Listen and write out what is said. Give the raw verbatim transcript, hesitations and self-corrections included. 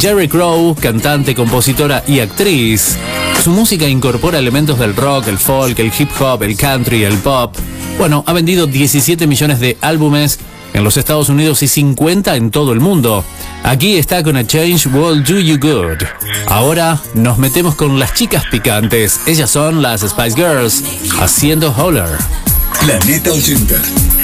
Jerry Crow, cantante, compositora y actriz. Su música incorpora elementos del rock, el folk, el hip hop, el country, el pop. Bueno, ha vendido diecisiete millones de álbumes en los Estados Unidos y cincuenta en todo el mundo. Aquí está con A Change Will Do You Good. Ahora nos metemos con las chicas picantes. Ellas son las Spice Girls, haciendo Holler. Planeta ochenta.